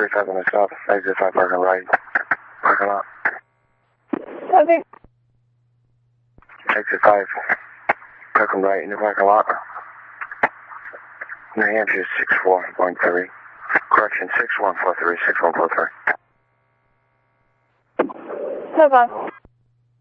35 on the south, exit 5 parking right, parking lot. Okay. Exit 5, parking right in the parking lot. New Hampshire 6413. Correction, 6143, 6143. Hold on.